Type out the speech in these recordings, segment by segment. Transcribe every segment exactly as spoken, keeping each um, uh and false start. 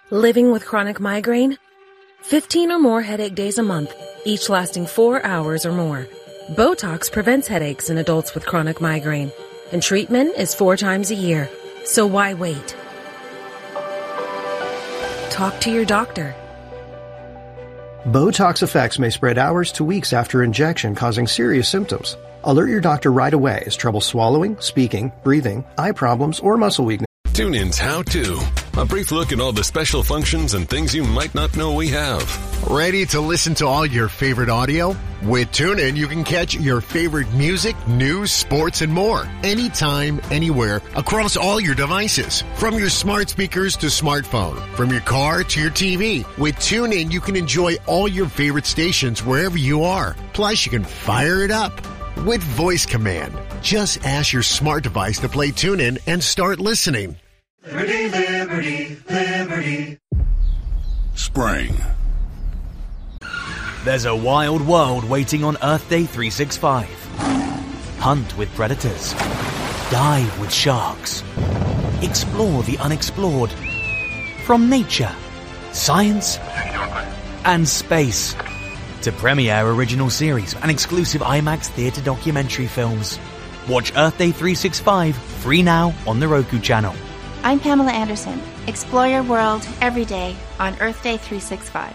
Living with chronic migraine? fifteen or more headache days a month, each lasting four hours or more. Botox prevents headaches in adults with chronic migraine, and treatment is four times a year. So why wait? Talk to your doctor. Botox effects may spread hours to weeks after injection, causing serious symptoms. Alert your doctor right away as trouble swallowing, speaking, breathing, eye problems, or muscle weakness. TuneIn's How To. A brief look at all the special functions and things you might not know we have. Ready to listen to all your favorite audio? With TuneIn, you can catch your favorite music, news, sports, and more. Anytime, anywhere, across all your devices. From your smart speakers to smartphone. From your car to your T V. With TuneIn, you can enjoy all your favorite stations wherever you are. Plus, you can fire it up with voice command. Just ask your smart device to play TuneIn and start listening. Liberty, liberty, liberty. Spring. There's a wild world waiting on Earth Day three sixty-five. Hunt with predators. Dive with sharks. Explore the unexplored. From nature, science, and space. To premiere original series and exclusive IMAX theater documentary films. Watch Earth Day three sixty-five free now on the Roku channel. I'm Pamela Anderson. Explore your world every day on Earth Day three sixty-five.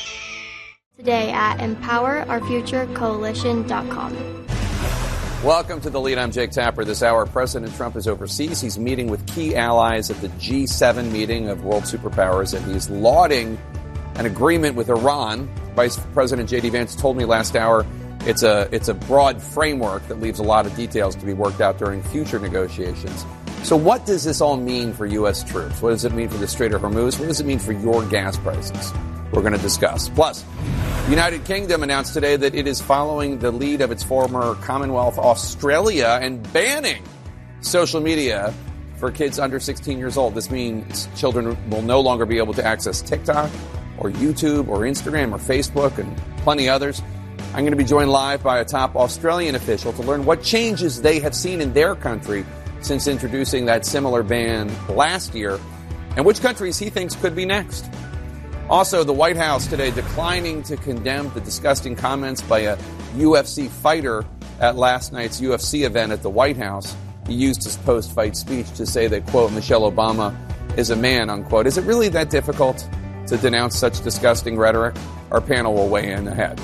Today at empower our future coalition dot com. Welcome to The Lead. I'm Jake Tapper. This hour, President Trump is overseas. He's meeting with key allies at the G seven meeting of world superpowers, and he's lauding an agreement with Iran. Vice President J D Vance told me last hour it's a it's a broad framework that leaves a lot of details to be worked out during future negotiations. So what does this all mean for U S troops? What does it mean for the Strait of Hormuz? What does it mean for your gas prices? We're going to discuss. Plus, the United Kingdom announced today that it is following the lead of its former Commonwealth, Australia, and banning social media for kids under sixteen years old. This means children will no longer be able to access TikTok or YouTube or Instagram or Facebook and plenty others. I'm going to be joined live by a top Australian official to learn what changes they have seen in their country since introducing that similar ban last year, and which countries he thinks could be next. Also, the White House today declining to condemn the disgusting comments by a U F C fighter at last night's U F C event at the White House. He used his post-fight speech to say that, quote, Michelle Obama is a man, unquote. Is it really that difficult to denounce such disgusting rhetoric? Our panel will weigh in ahead.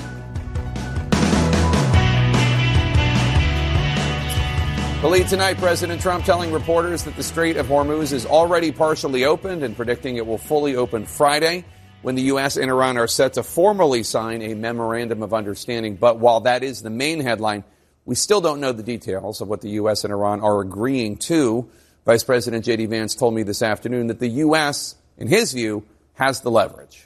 The Lead tonight, President Trump telling reporters that the Strait of Hormuz is already partially opened and predicting it will fully open Friday when the U S and Iran are set to formally sign a memorandum of understanding. But while that is the main headline, we still don't know the details of what the U S and Iran are agreeing to. Vice President J D Vance told me this afternoon that the U S, in his view, has the leverage.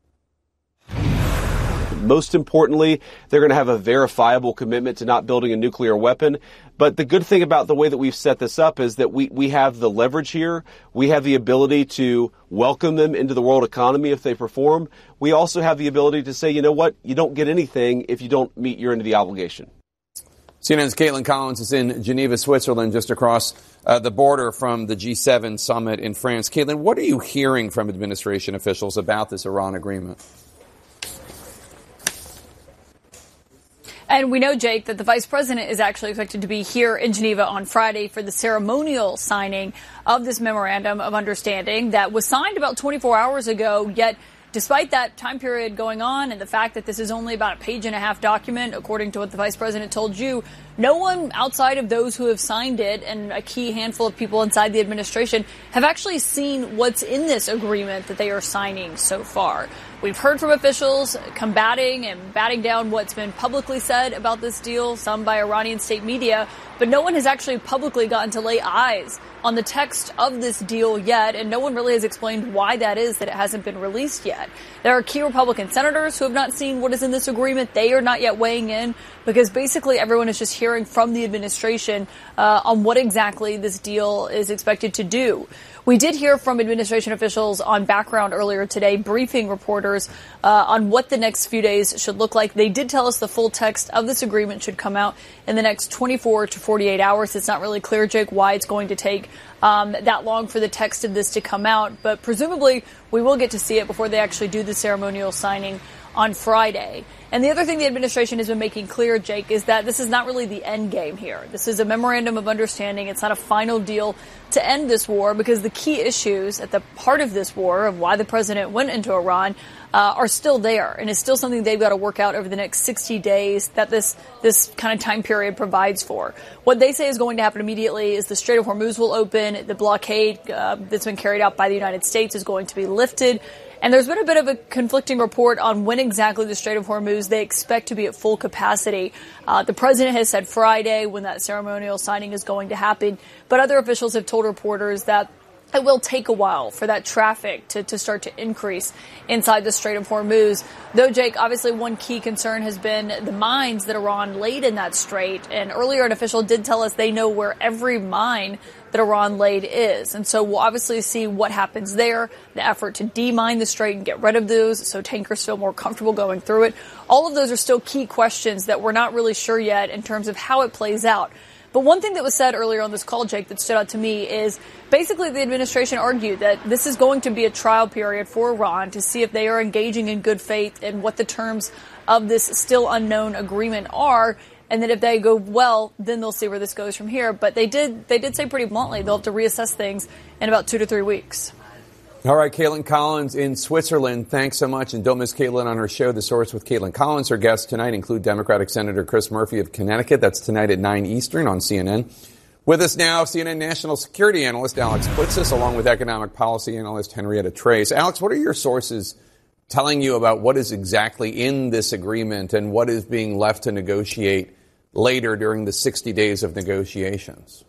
Most importantly, they're going to have a verifiable commitment to not building a nuclear weapon. But the good thing about the way that we've set this up is that we, we have the leverage here. We have the ability to welcome them into the world economy if they perform. We also have the ability to say, you know what, you don't get anything if you don't meet your end of the obligation. C N N's Caitlin Collins is in Geneva, Switzerland, just across uh, the border from the G seven summit in France. Caitlin, what are you hearing from administration officials about this Iran agreement? And we know, Jake, that the vice president is actually expected to be here in Geneva on Friday for the ceremonial signing of this memorandum of understanding that was signed about twenty-four hours ago. Yet, despite that time period going on and the fact that this is only about a page and a half document, according to what the vice president told you, no one outside of those who have signed it and a key handful of people inside the administration have actually seen what's in this agreement that they are signing so far. We've heard from officials combating and batting down what's been publicly said about this deal, some by Iranian state media, but no one has actually publicly gotten to lay eyes on the text of this deal yet, and no one really has explained why that is that it hasn't been released yet. There are key Republican senators who have not seen what is in this agreement. They are not yet weighing in because basically everyone is just hearing from the administration uh, on what exactly this deal is expected to do. We did hear from administration officials on background earlier today, briefing reporters uh, on what the next few days should look like. They did tell us the full text of this agreement should come out in the next twenty-four to forty-eight hours. It's not really clear, Jake, why it's going to take um, that long for the text of this to come out. But presumably we will get to see it before they actually do the ceremonial signing on Friday. And the other thing the administration has been making clear, Jake, is that this is not really the end game here. This is a memorandum of understanding. It's not a final deal to end this war, because the key issues at the heart of this war, of why the president went into Iran, uh, are still there. And it's still something they've got to work out over the next sixty days that this, this kind of time period provides for. What they say is going to happen immediately is the Strait of Hormuz will open. The blockade uh, that's been carried out by the United States is going to be lifted. And there's been a bit of a conflicting report on when exactly the Strait of Hormuz they expect to be at full capacity. Uh, the president has said Friday when that ceremonial signing is going to happen. But other officials have told reporters that it will take a while for that traffic to, to start to increase inside the Strait of Hormuz. Though, Jake, obviously one key concern has been the mines that Iran laid in that strait. And earlier an official did tell us they know where every mine that Iran laid is. And so we'll obviously see what happens there, the effort to demine the strait and get rid of those so tankers feel more comfortable going through it. All of those are still key questions that we're not really sure yet in terms of how it plays out. But one thing that was said earlier on this call, Jake, that stood out to me is basically the administration argued that this is going to be a trial period for Iran to see if they are engaging in good faith and what the terms of this still unknown agreement are. And that if they go well, then they'll see where this goes from here. But they did they did say pretty bluntly they'll have to reassess things in about two to three weeks. All right, Caitlin Collins in Switzerland. Thanks so much. And don't miss Caitlin on her show, The Source with Caitlin Collins. Her guests tonight include Democratic Senator Chris Murphy of Connecticut. That's tonight at nine Eastern on C N N. With us now, C N N national security analyst Alex Blitzis, along with economic policy analyst Henrietta Trace. Alex, what are your sources telling you about what is exactly in this agreement and what is being left to negotiate later during the sixty days of negotiations?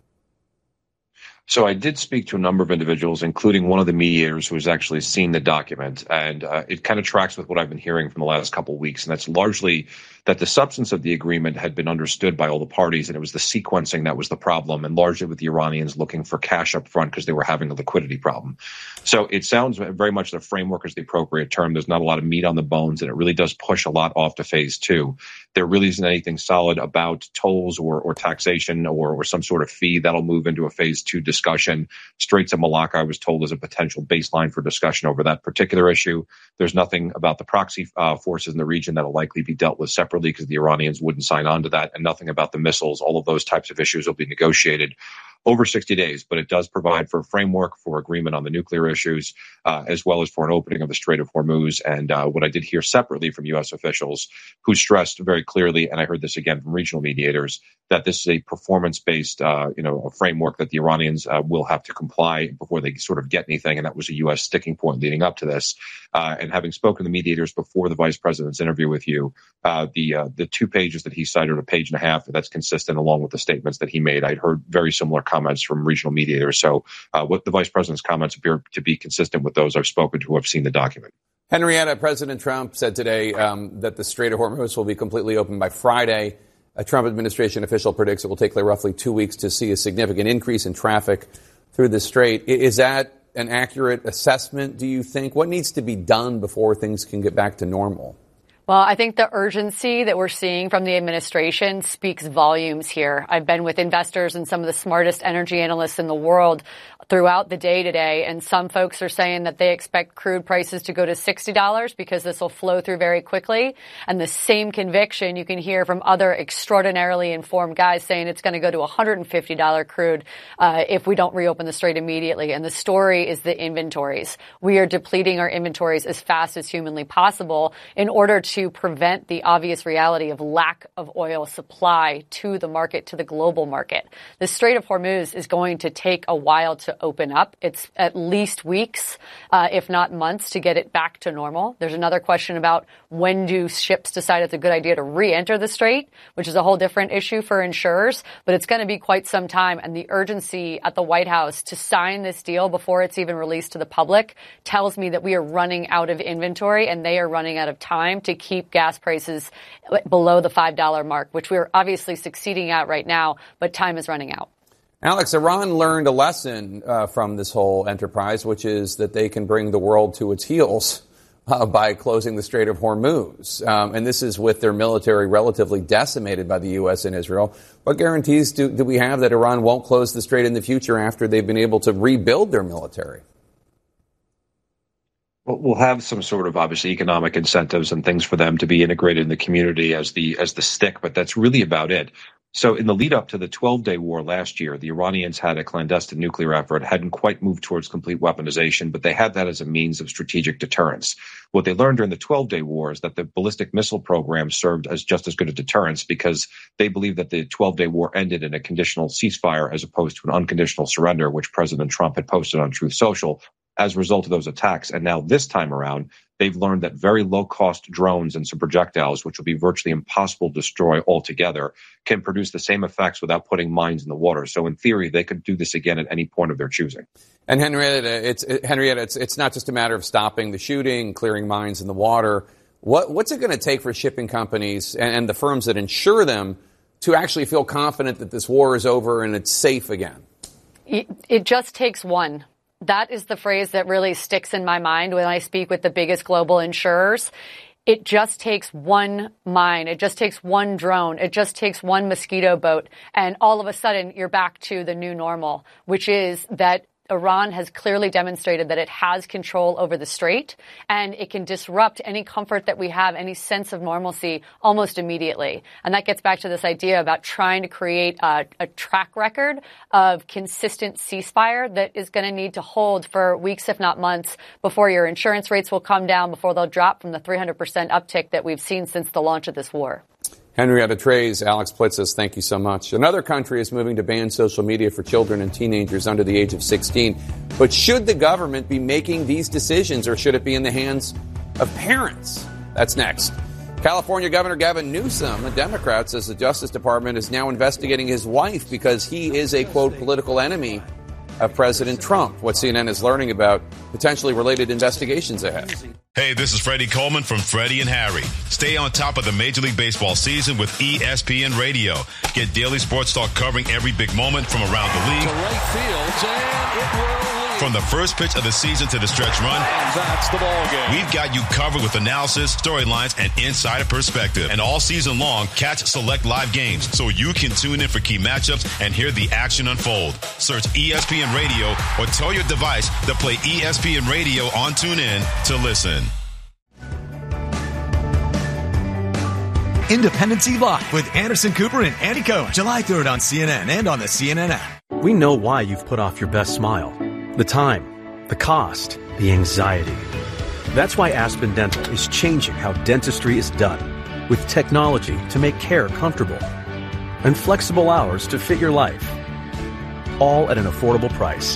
So I did speak to a number of individuals, including one of the mediators who has actually seen the document. And uh, it kind of tracks with what I've been hearing from the last couple of weeks. And that's largely that the substance of the agreement had been understood by all the parties, and it was the sequencing that was the problem, and largely with the Iranians looking for cash up front because they were having a liquidity problem. So it sounds very much the framework is the appropriate term. There's not a lot of meat on the bones, and it really does push a lot off to phase two. There really isn't anything solid about tolls or, or taxation or, or some sort of fee. That'll move into a phase two discussion. Straits of Malacca, I was told, is a potential baseline for discussion over that particular issue. There's nothing about the proxy uh, forces in the region that'll likely be dealt with separately because the Iranians wouldn't sign on to that, and nothing about the missiles. All of those types of issues will be negotiated over sixty days, but it does provide for a framework for agreement on the nuclear issues, uh, as well as for an opening of the Strait of Hormuz. And uh, what I did hear separately from U S officials who stressed very clearly, and I heard this again from regional mediators, that this is a performance-based, uh, you know, a framework that the Iranians uh, will have to comply before they sort of get anything. And that was a U S sticking point leading up to this. Uh, and having spoken to mediators before the vice president's interview with you, uh, the uh, the two pages that he cited, a page and a half, that's consistent along with the statements that he made. I'd heard very similar comments from regional mediators. So uh, what the vice president's comments appear to be consistent with those I've spoken to who have seen the document. Henrietta, President Trump said today um, that the Strait of Hormuz will be completely open by Friday. A Trump administration official predicts it will take roughly two weeks to see a significant increase in traffic through the strait. Is that an accurate assessment, do you think? What needs to be done before things can get back to normal? Well, I think the urgency that we're seeing from the administration speaks volumes here. I've been with investors and some of the smartest energy analysts in the world throughout the day today, and some folks are saying that they expect crude prices to go to sixty dollars because this will flow through very quickly. And the same conviction you can hear from other extraordinarily informed guys saying it's going to go to one hundred fifty dollars crude uh, if we don't reopen the strait immediately. And the story is the inventories. We are depleting our inventories as fast as humanly possible in order to prevent the obvious reality of lack of oil supply to the market, to the global market. The Strait of Hormuz is going to take a while to open up. It's at least weeks, uh, if not months, to get it back to normal. There's another question about when do ships decide it's a good idea to re-enter the strait, which is a whole different issue for insurers, but it's going to be quite some time. And the urgency at the White House to sign this deal before it's even released to the public tells me that we are running out of inventory and they are running out of time to keep gas prices below the five dollar mark, which we're obviously succeeding at right now, but time is running out. Alex, Iran learned a lesson uh, from this whole enterprise, which is that they can bring the world to its heels uh, by closing the Strait of Hormuz. Um, and this is with their military relatively decimated by the U S and Israel. What guarantees do, do we have that Iran won't close the strait in the future after they've been able to rebuild their military? Well, we'll have some sort of obviously economic incentives and things for them to be integrated in the community as the as the stick, but that's really about it. So in the lead up to the twelve-day war last year, the Iranians had a clandestine nuclear effort, hadn't quite moved towards complete weaponization, but they had that as a means of strategic deterrence. What they learned during the twelve-day war is that the ballistic missile program served as just as good a deterrence because they believed that the twelve-day war ended in a conditional ceasefire as opposed to an unconditional surrender, which President Trump had posted on Truth Social as a result of those attacks. And now this time around, they've learned that very low-cost drones and some projectiles, which will be virtually impossible to destroy altogether, can produce the same effects without putting mines in the water. So in theory, they could do this again at any point of their choosing. And Henrietta, it's Henrietta, it's it's not just a matter of stopping the shooting, clearing mines in the water. What what's it going to take for shipping companies and, and the firms that insure them to actually feel confident that this war is over and it's safe again? It, it just takes one. That is the phrase that really sticks in my mind when I speak with the biggest global insurers. It just takes one mine. It just takes one drone. It just takes one mosquito boat. And all of a sudden, you're back to the new normal, which is that Iran has clearly demonstrated that it has control over the strait and it can disrupt any comfort that we have, any sense of normalcy almost immediately. And that gets back to this idea about trying to create a, a track record of consistent ceasefire that is going to need to hold for weeks, if not months, before your insurance rates will come down, before they'll drop from the three hundred percent uptick that we've seen since the launch of this war. Henrietta Treyz, Alex Plitzis, thank you so much. Another country is moving to ban social media for children and teenagers under the age of sixteen. But should the government be making these decisions, or should it be in the hands of parents? That's next. California Governor Gavin Newsom, a Democrat, says the Justice Department is now investigating his wife because he is a, quote, political enemy of President Trump. What C N N is learning about potentially related investigations ahead. Hey, this is Freddie Coleman from Freddie and Harry. Stay on top of the Major League Baseball season with E S P N Radio. Get daily sports talk covering every big moment from around the league. To right field, and it will lead. From the first pitch of the season to the stretch run. And that's the ball game. We've got you covered with analysis, storylines, and insider perspective. And all season long, catch select live games so you can tune in for key matchups and hear the action unfold. Search E S P N Radio or tell your device to play E S P N Radio on TuneIn to listen. Independency Live with Anderson Cooper and Andy Cohen. July third on C N N and on the C N N app. We know why you've put off your best smile. The time, the cost, the anxiety. That's why Aspen Dental is changing how dentistry is done, with technology to make care comfortable and flexible hours to fit your life, all at an affordable price.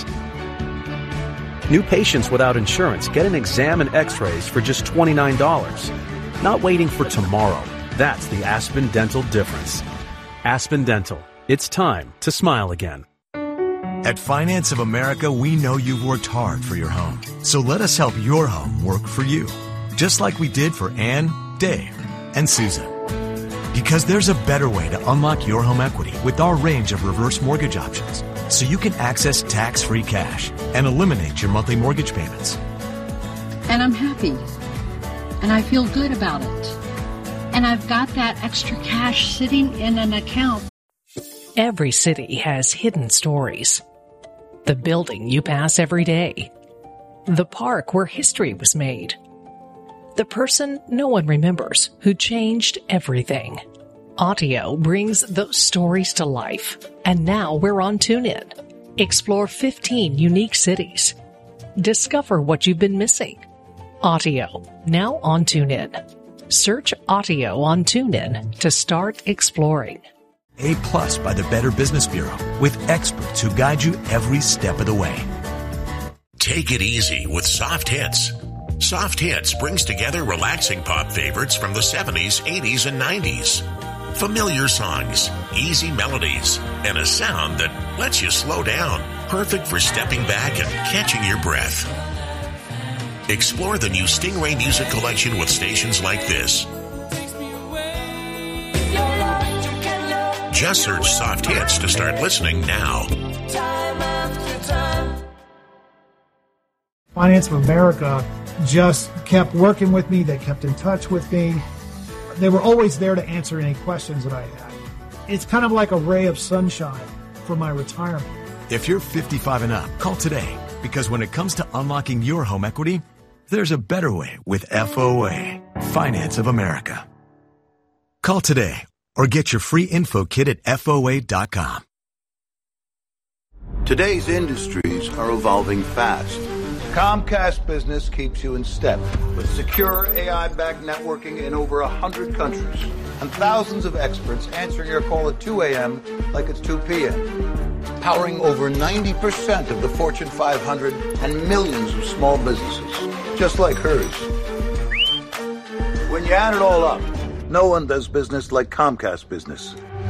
New patients without insurance get an exam and x-rays for just twenty-nine dollars. Not waiting for tomorrow. That's the Aspen Dental difference. Aspen Dental. It's time to smile again. At Finance of America, we know you've worked hard for your home. So let us help your home work for you. Just like we did for Ann, Dave, and Susan. Because there's a better way to unlock your home equity with our range of reverse mortgage options. So you can access tax-free cash and eliminate your monthly mortgage payments. And I'm happy. And I feel good about it. And I've got that extra cash sitting in an account. Every city has hidden stories. The building you pass every day. The park where history was made. The person no one remembers who changed everything. Audio brings those stories to life. And now we're on TuneIn. Explore fifteen unique cities. Discover what you've been missing. Audio, now on TuneIn. Search Audio on TuneIn to start exploring. A Plus by the Better Business Bureau, with experts who guide you every step of the way. Take it easy with Soft Hits. Soft Hits brings together relaxing pop favorites from the seventies, eighties, and nineties. Familiar songs, easy melodies, and a sound that lets you slow down. Perfect for stepping back and catching your breath. Explore the new Stingray Music Collection with stations like this. Just search Soft Hits to start listening now. time after time. Finance of America just kept working with me. They kept in touch with me. They were always there to answer any questions that I had. It's kind of like a ray of sunshine for my retirement. If you're fifty-five and up, call today, because when it comes to unlocking your home equity, there's a better way with F O A, Finance of America. Call today or get your free info kit at F O A dot com. Today's industries are evolving fast. Comcast Business keeps you in step with secure A I-backed networking in over one hundred countries and thousands of experts answering your call at two a.m. like it's two p.m. Powering over ninety percent of the Fortune five hundred and millions of small businesses, just like hers. When you add it all up, no one does business like Comcast Business.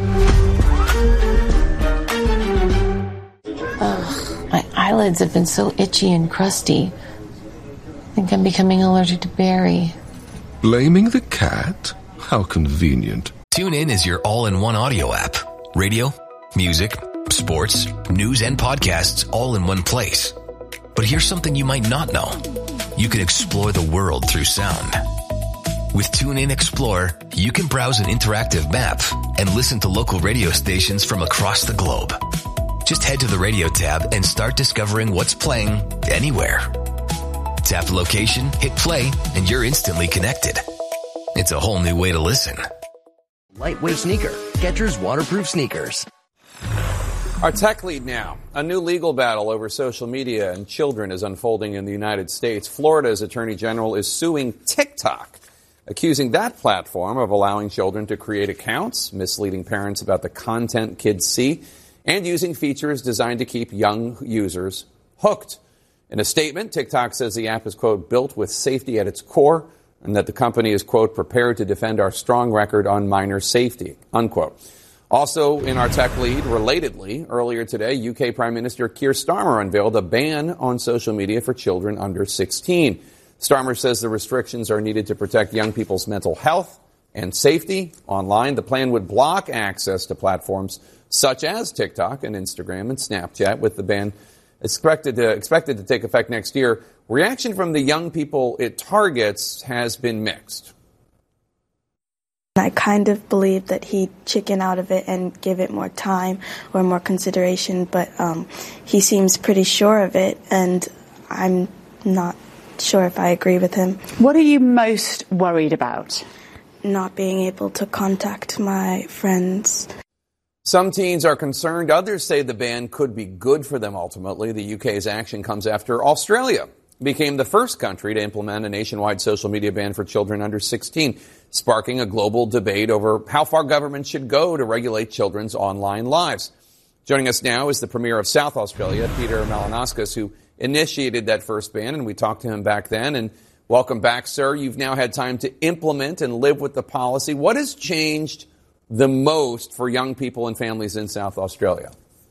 Ugh, my eyelids have been so itchy and crusty. I think I'm becoming allergic to Barry. Blaming the cat? How convenient. TuneIn is your all-in-one audio app. Radio, music, sports, news, and podcasts all in one place. But here's something you might not know. You can explore the world through sound. With TuneIn Explorer, you can browse an interactive map and listen to local radio stations from across the globe. Just head to the radio tab and start discovering what's playing anywhere. Tap the location, hit play, and you're instantly connected. It's a whole new way to listen. Lightweight sneaker. Skechers waterproof sneakers. Our tech lead now. A new legal battle over social media and children is unfolding in the United States. Florida's Attorney General is suing TikTok, accusing that platform of allowing children to create accounts, misleading parents about the content kids see, and using features designed to keep young users hooked. In a statement, TikTok says the app is, quote, built with safety at its core, and that the company is, quote, prepared to defend our strong record on minor safety, unquote. Also in our tech lead, relatedly, earlier today, U K Prime Minister Keir Starmer unveiled a ban on social media for children under sixteen. Starmer says the restrictions are needed to protect young people's mental health and safety online. The plan would block access to platforms such as TikTok and Instagram and Snapchat, with the ban expected to, expected to take effect next year. Reaction from the young people it targets has been mixed. I kind of believe that he'd chicken out of it and give it more time or more consideration, but um, he seems pretty sure of it, and I'm not sure if I agree with him. What are you most worried about? Not being able to contact my friends. Some teens are concerned. Others say the ban could be good for them ultimately. The U K's action comes after Australia became the first country to implement a nationwide social media ban for children under sixteen, sparking a global debate over how far government should go to regulate children's online lives. Joining us now is the Premier of South Australia, Peter Malinauskas, who initiated that first ban, and we talked to him back then. And welcome back, sir. You've now had time to implement and live with the policy. What has changed the most for young people and families in South Australia?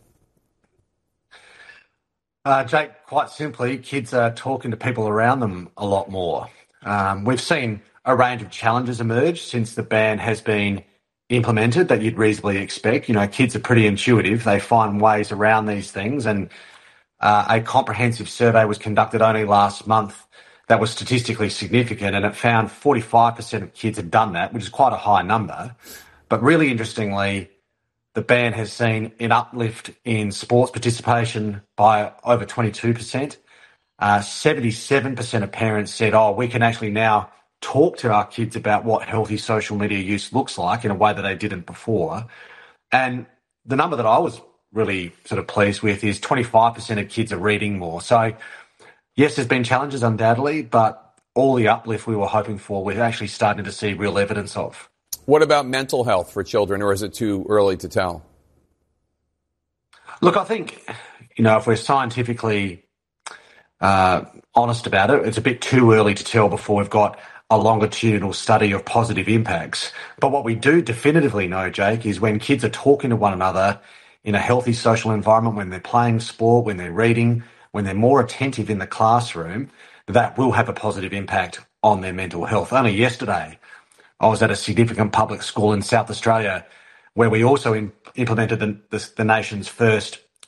Uh, Jake, quite simply, kids are talking to people around them a lot more. Um, we've seen a range of challenges emerge since the ban has been implemented that you'd reasonably expect. You know, kids are pretty intuitive. They find ways around these things. And uh, a comprehensive survey was conducted only last month that was statistically significant, and it found forty-five percent of kids had done that, which is quite a high number. But really interestingly, the ban has seen an uplift in sports participation by over twenty-two percent. Uh, seventy-seven percent of parents said, oh, we can actually now talk to our kids about what healthy social media use looks like in a way that they didn't before. And the number that I was really sort of pleased with is twenty-five percent of kids are reading more. So, yes, there's been challenges undoubtedly, but all the uplift we were hoping for, we're actually starting to see real evidence of. What about mental health for children, or is it too early to tell? Look, I think, you know, if we're scientifically uh, honest about it, it's a bit too early to tell before we've got a longitudinal study of positive impacts. But what we do definitively know, Jake, is when kids are talking to one another in a healthy social environment, when they're playing sport, when they're reading, when they're more attentive in the classroom, that will have a positive impact on their mental health. Only yesterday, I was at a significant public school in South Australia where we also in, implemented the, the, the nation's first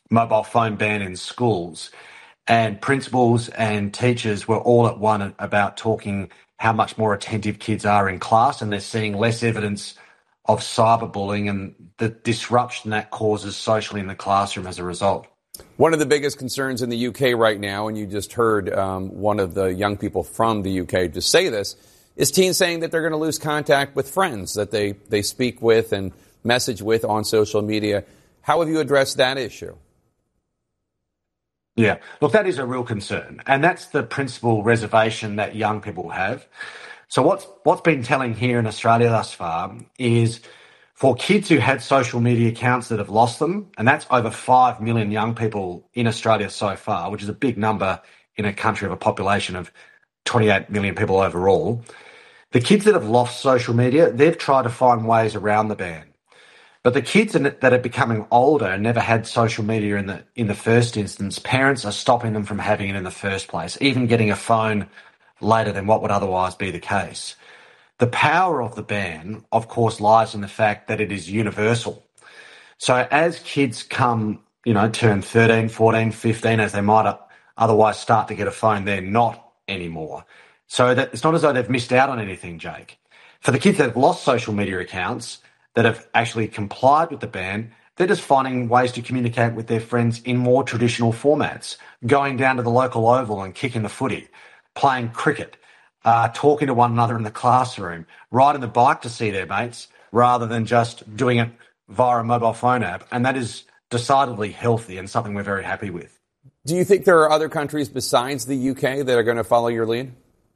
mobile phone ban in schools. And principals and teachers were all at one about talking how much more attentive kids are in class, and they're seeing less evidence of cyberbullying and the disruption that causes socially in the classroom as a result. One of the biggest concerns in the U K right now, and you just heard um, one of the young people from the U K just say this, is teens saying that they're going to lose contact with friends that they, they speak with and message with on social media. How have you addressed that issue? Yeah, look, that is a real concern. And that's the principal reservation that young people have. So what's what's been telling here in Australia thus far is for kids who had social media accounts that have lost them, and that's over five million young people in Australia so far, which is a big number in a country of a population of twenty-eight million people overall. The kids that have lost social media, they've tried to find ways around the ban. But the kids that are becoming older and never had social media in the in the first instance, parents are stopping them from having it in the first place, even getting a phone later than what would otherwise be the case. The power of the ban, of course, lies in the fact that it is universal. So as kids come, you know, turn thirteen, fourteen, fifteen, as they might otherwise start to get a phone, they're not anymore. So that it's not as though they've missed out on anything, Jake. For the kids that have lost social media accounts, that have actually complied with the ban, they're just finding ways to communicate with their friends in more traditional formats, going down to the local oval and kicking the footy, playing cricket, uh, talking to one another in the classroom, riding the bike to see their mates, rather than just doing it via a mobile phone app. And that is decidedly healthy and something we're very happy with. Do you think there are other countries besides the U K that are going to follow your lead?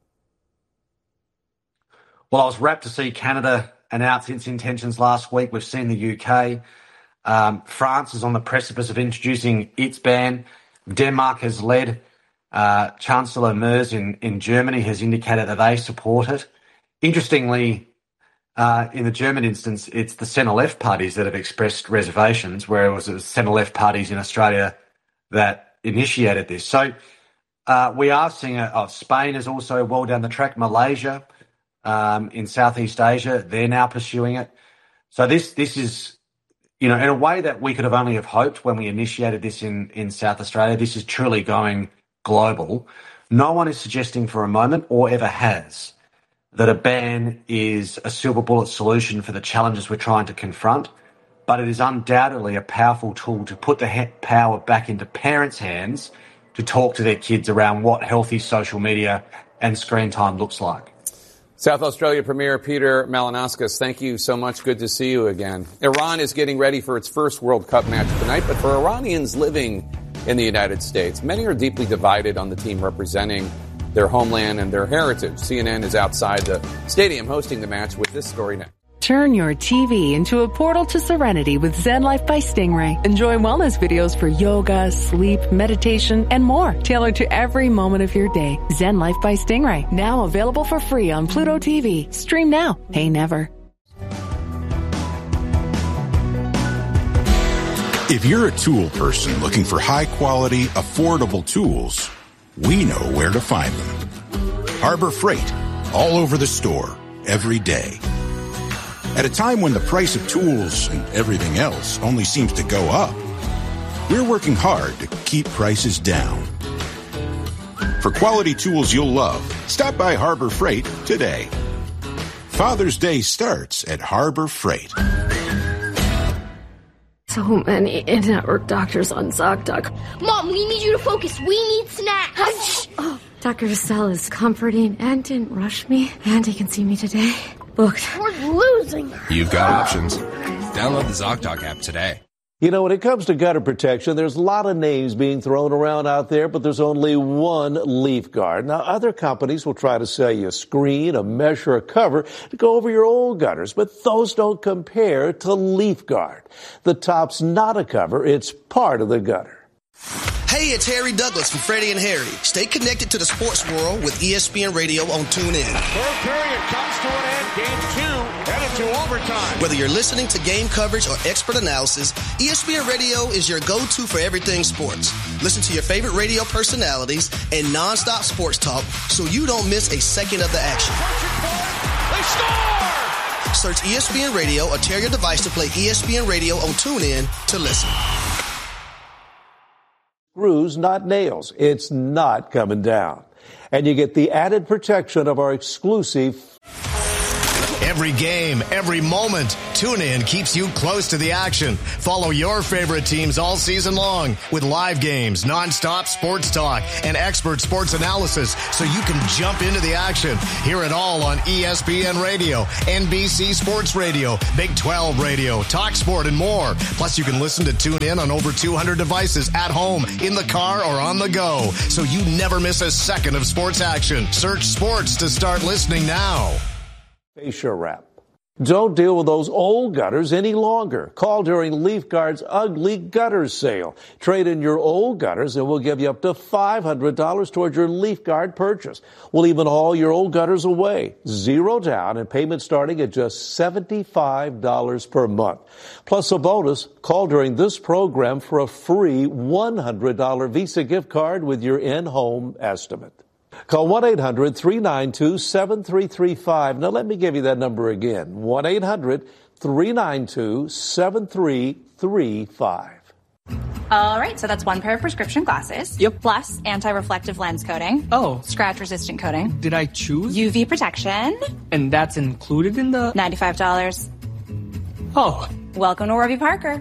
Well, I was rapt to see Canada announced its intentions last week. We've seen the U K. Um, France is on the precipice of introducing its ban. Denmark has led. Uh, Chancellor Merz in, in Germany has indicated that they support it. Interestingly, uh, in the German instance, it's the centre-left parties that have expressed reservations, whereas it was centre-left parties in Australia that initiated this. So uh, we are seeing, a, oh, Spain is also well down the track. Malaysia, Um, in Southeast Asia, they're now pursuing it. So this this is, you know, in a way that we could have only have hoped when we initiated this in, in South Australia. This is truly going global. No one is suggesting for a moment, or ever has, that a ban is a silver bullet solution for the challenges we're trying to confront, but it is undoubtedly a powerful tool to put the he- power back into parents' hands to talk to their kids around what healthy social media and screen time looks like. South Australia Premier Peter Malinauskas, thank you so much. Good to see you again. Iran is getting ready for its first World Cup match tonight, but for Iranians living in the United States, many are deeply divided on the team representing their homeland and their heritage. C N N is outside the stadium hosting the match with this story now. Turn your T V into a portal to serenity with Zen Life by Stingray. Enjoy wellness videos for yoga, sleep, meditation, and more, tailored to every moment of your day. Zen Life by Stingray, now available for free on Pluto T V. Stream now, pay never. If you're a tool person looking for high-quality, affordable tools, we know where to find them. Harbor Freight, all over the store, every day. At a time when the price of tools and everything else only seems to go up, we're working hard to keep prices down. For quality tools you'll love, stop by Harbor Freight today. Father's Day starts at Harbor Freight. So many in-network doctors on ZocDoc. Mom, we need you to focus. We need snacks. Oh, Doctor Vassell is comforting and didn't rush me, and he can see me today. Booked. We're losing. You've got options. Download the ZocDoc app today. You know, when it comes to gutter protection, there's a lot of names being thrown around out there, but there's only one Leaf Guard. Now, other companies will try to sell you a screen, a mesh, or a cover to go over your old gutters, but those don't compare to Leaf Guard. The top's not a cover, it's part of the gutter. Hey, it's Harry Douglas from Freddie and Harry. Stay connected to the sports world with E S P N Radio on TuneIn. Third period comes to an end. Game two headed to overtime. Whether you're listening to game coverage or expert analysis, E S P N Radio is your go-to for everything sports. Listen to your favorite radio personalities and nonstop sports talk so you don't miss a second of the action. They score! Search E S P N Radio or tear your device to play E S P N Radio on TuneIn to listen. Screws, not nails. It's not coming down. And you get the added protection of our exclusive. Every game, every moment, TuneIn keeps you close to the action. Follow your favorite teams all season long with live games, nonstop sports talk, and expert sports analysis so you can jump into the action. Hear it all on E S P N Radio, N B C Sports Radio, Big twelve Radio, Talk Sport, and more. Plus, you can listen to TuneIn on over two hundred devices at home, in the car, or on the go, so you never miss a second of sports action. Search sports to start listening now. Fascia wrap. Don't deal with those old gutters any longer. Call during Leaf Guard's Ugly Gutters sale. Trade in your old gutters and we'll give you up to five hundred dollars towards your Leaf Guard purchase. We'll even haul your old gutters away. Zero down and payment starting at just seventy-five dollars per month. Plus a bonus, call during this program for a free one hundred dollars Visa gift card with your in-home estimate. Call one eight hundred three nine two seven three three five. Now let me give you that number again. one eight hundred three nine two seven three three five. All right, so that's one pair of prescription glasses. Yep. Plus anti-reflective lens coating. Oh. Scratch-resistant coating. Did I choose? U V protection. And that's included in the... ninety-five dollars. Oh. Welcome to Warby Parker.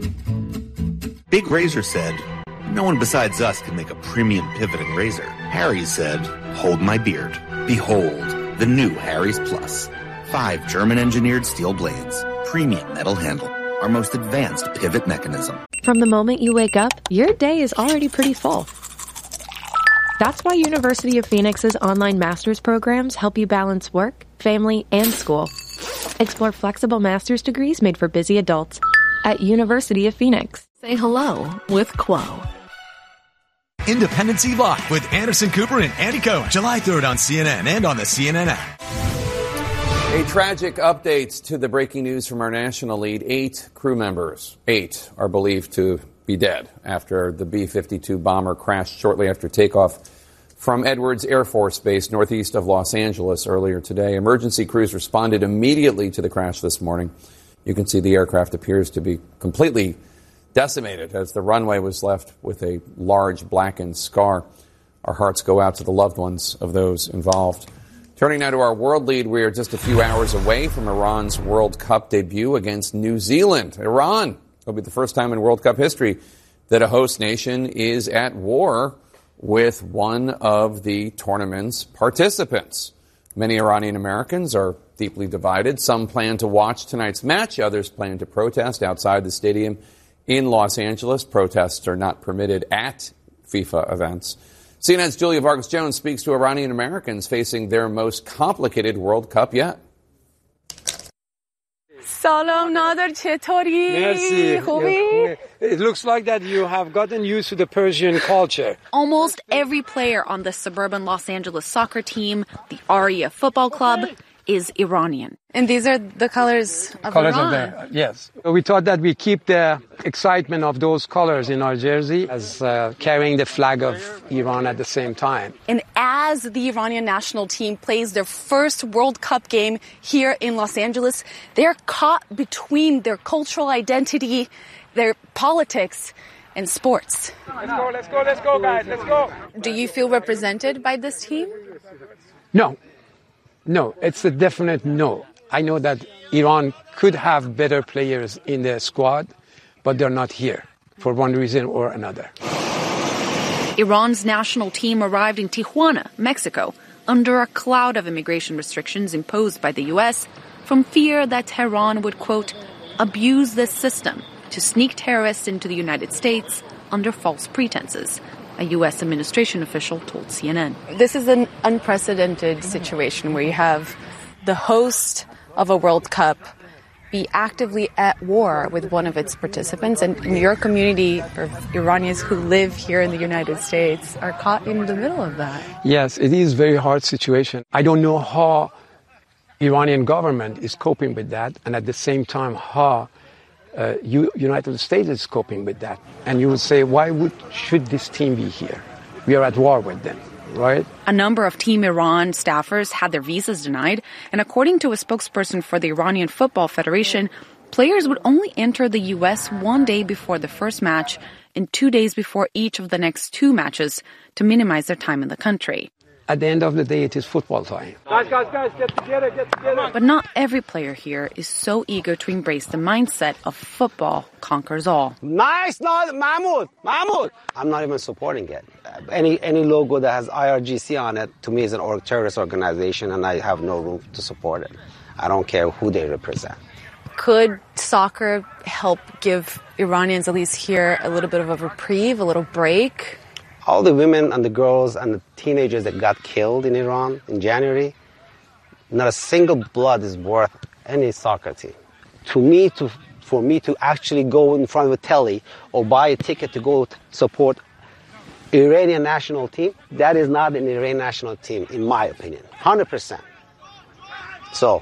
Big Razor said, no one besides us can make a premium pivoting razor. Harry's said, hold my beard. Behold, the new Harry's Plus. Five German-engineered steel blades, premium metal handle, our most advanced pivot mechanism. From the moment you wake up, your day is already pretty full. That's why University of Phoenix's online master's programs help you balance work, family, and school. Explore flexible master's degrees made for busy adults at University of Phoenix. Say hello with Quo. Independence Eve Live with Anderson Cooper and Andy Cohen. July third on C N N and on the C N N app. A tragic update to the breaking news from our national lead. Eight crew members, eight, are believed to be dead after the B fifty-two bomber crashed shortly after takeoff from Edwards Air Force Base northeast of Los Angeles earlier today. Emergency crews responded immediately to the crash this morning. You can see the aircraft appears to be completely decimated as the runway was left with a large blackened scar. Our hearts go out to the loved ones of those involved. Turning now to our world lead, we are just a few hours away from Iran's World Cup debut against New Zealand. Iran will be the first time in World Cup history that a host nation is at war with one of the tournament's participants. Many Iranian Americans are deeply divided. Some plan to watch tonight's match. Others plan to protest outside the stadium in Los Angeles. Protests are not permitted at FIFA events. C N N's Julia Vargas-Jones speaks to Iranian Americans facing their most complicated World Cup yet. Salam Nader, چطوری؟ Merci. خوبی؟ It looks like that you have gotten used to the Persian culture. Almost every player on the suburban Los Angeles soccer team, the Aria Football Club, is Iranian. And these are the colors of colors Iran. Of the, yes. We thought that we keep the excitement of those colors in our jersey as uh, carrying the flag of Iran at the same time. And as the Iranian national team plays their first World Cup game here in Los Angeles, they're caught between their cultural identity, their politics, and sports. Let's go, let's go, let's go, guys, let's go. Do you feel represented by this team? No. No, it's a definite no. I know that Iran could have better players in the squad, but they're not here for one reason or another. Iran's national team arrived in Tijuana, Mexico, under a cloud of immigration restrictions imposed by the U S from fear that Tehran would, quote, abuse this system to sneak terrorists into the United States under false pretenses, a U S administration official told C N N. This is an unprecedented situation where you have the host of a World Cup be actively at war with one of its participants, and your community of Iranians who live here in the United States are caught in the middle of that. Yes, it is a very hard situation. I don't know how Iranian government is coping with that, and at the same time how uh, U- United States is coping with that. And you would say, why would should this team be here? We are at war with them. Right. A number of Team Iran staffers had their visas denied, and according to a spokesperson for the Iranian Football Federation, players would only enter the U S one day before the first match and two days before each of the next two matches to minimize their time in the country. At the end of the day, it is football time. Guys, guys, guys, get together, get together. But not every player here is so eager to embrace the mindset of football conquers all. Nice, not Mahmoud, Mahmoud. I'm not even supporting it. Any any logo that has I R G C on it, to me, is an org- terrorist organization, and I have no room to support it. I don't care who they represent. Could soccer help give Iranians, at least here, a little bit of a reprieve, a little break? All the women and the girls and the teenagers that got killed in Iran in January, not a single blood is worth any soccer team. To me, to for me to actually go in front of a telly or buy a ticket to go support Iranian national team, that is not an Iranian national team, in my opinion, one hundred percent. So,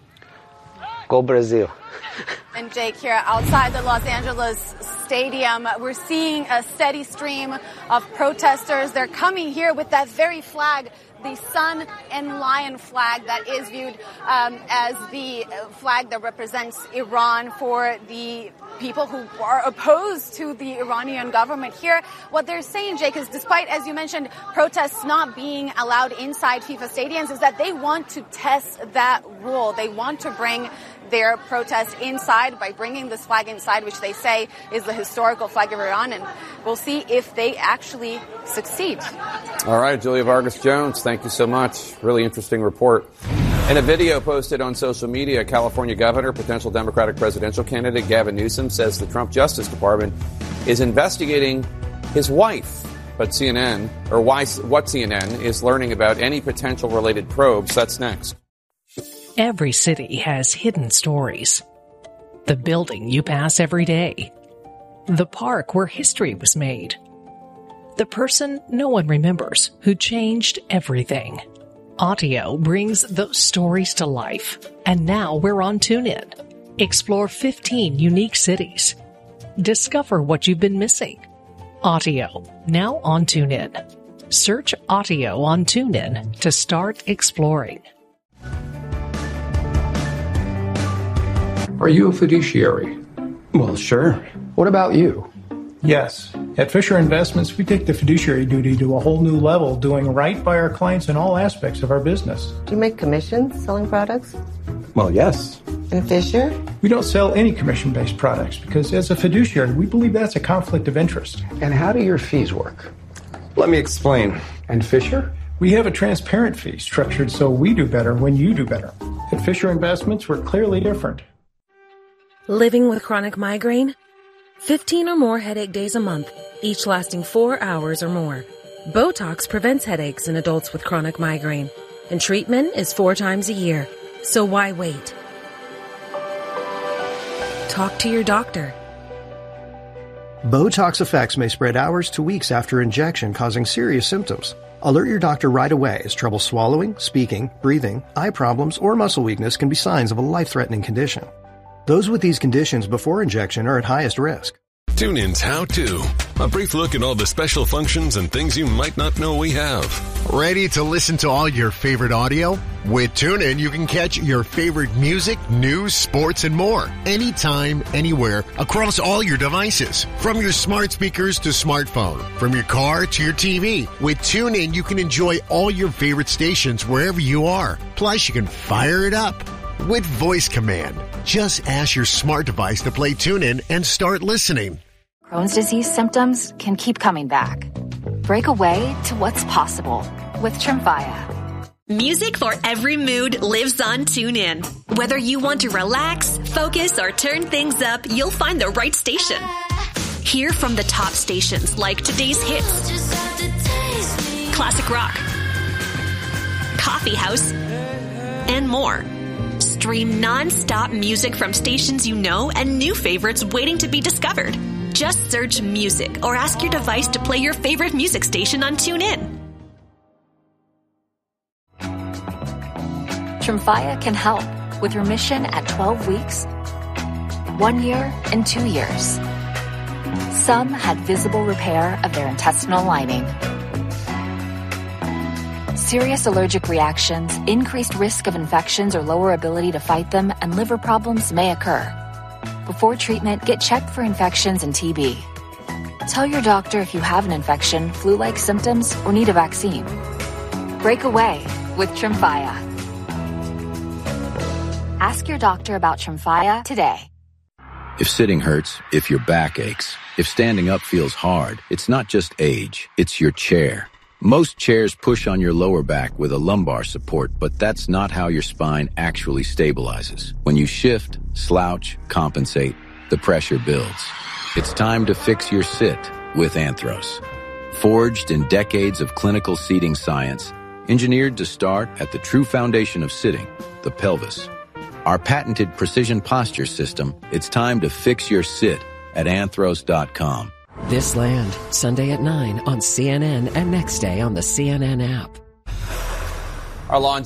go Brazil. And Jake, here outside the Los Angeles Stadium, we're seeing a steady stream of protesters. They're coming here with that very flag, the sun and lion flag that is viewed um, as the flag that represents Iran for the people who are opposed to the Iranian government here. What they're saying, Jake, is despite, as you mentioned, protests not being allowed inside FIFA stadiums, is that they want to test that rule. They want to bring their protest inside by bringing this flag inside, which they say is the historical flag of Iran, and we'll see if they actually succeed. All right, Julia Vargas Jones, thank you so much. Really interesting report. In a video posted on social media, California governor, potential Democratic presidential candidate Gavin Newsom says the Trump Justice Department is investigating his wife. But C N N, or why, what C N N, is learning about any potential related probes. That's next. Every city has hidden stories. The building you pass every day. The park where history was made. The person no one remembers who changed everything. Audio brings those stories to life. And now we're on TuneIn. Explore fifteen unique cities. Discover what you've been missing. Audio, now on TuneIn. Search Audio on TuneIn to start exploring. Are you a fiduciary? Well, sure. What about you? Yes. At Fisher Investments, we take the fiduciary duty to a whole new level, doing right by our clients in all aspects of our business. Do you make commissions selling products? Well, yes. And Fisher? We don't sell any commission-based products because as a fiduciary, we believe that's a conflict of interest. And how do your fees work? Let me explain. And Fisher? We have a transparent fee structured so we do better when you do better. At Fisher Investments, we're clearly different. Living with chronic migraine? fifteen or more headache days a month, each lasting four hours or more. Botox prevents headaches in adults with chronic migraine, and treatment is four times a year. So why wait? Talk to your doctor. Botox effects may spread hours to weeks after injection, causing serious symptoms. Alert your doctor right away, as trouble swallowing, speaking, breathing, eye problems, or muscle weakness can be signs of a life-threatening condition. Those with these conditions before injection are at highest risk. TuneIn's How To. A brief look at all the special functions and things you might not know we have. Ready to listen to all your favorite audio? With TuneIn, you can catch your favorite music, news, sports, and more. Anytime, anywhere, across all your devices. From your smart speakers to smartphone. From your car to your T V. With TuneIn, you can enjoy all your favorite stations wherever you are. Plus, you can fire it up with voice command. Just ask your smart device to play TuneIn and start listening. Crohn's disease symptoms can keep coming back. Break away to what's possible with Tremfya. Music for every mood lives on TuneIn. Whether you want to relax, focus, or turn things up, you'll find the right station. Hear from the top stations like Today's Hits, Classic Rock, Coffee House, and more. Stream non-stop music from stations you know and new favorites waiting to be discovered. Just search music or ask your device to play your favorite music station on TuneIn. Tremfya can help with remission at twelve weeks, one year, and two years. Some had visible repair of their intestinal lining. Serious allergic reactions, increased risk of infections or lower ability to fight them, and liver problems may occur. Before treatment, get checked for infections and T B. Tell your doctor if you have an infection, flu-like symptoms, or need a vaccine. Break away with Tremfya. Ask your doctor about Tremfya today. If sitting hurts, if your back aches, if standing up feels hard, it's not just age, it's your chair. Most chairs push on your lower back with a lumbar support, but that's not how your spine actually stabilizes. When you shift, slouch, compensate, the pressure builds. It's time to fix your sit with Anthros. Forged in decades of clinical seating science, engineered to start at the true foundation of sitting, the pelvis. Our patented precision posture system, it's time to fix your sit at anthros dot com. This Land, Sunday at nine on C N N and next day on the C N N app. Our lawn